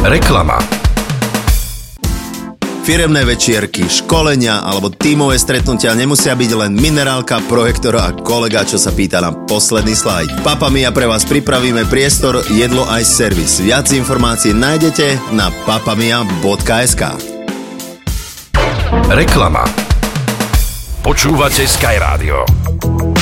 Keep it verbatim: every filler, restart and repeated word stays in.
Reklama. Firemné večierky, školenia alebo tímové stretnutia nemusia byť len minerálka, projektor a kolega, čo sa pýta na posledný slajd. Papamia pre vás pripravíme priestor, jedlo aj servis. Viac informácií nájdete na papamia bodka es ká. Reklama. Počúvate Sky Radio.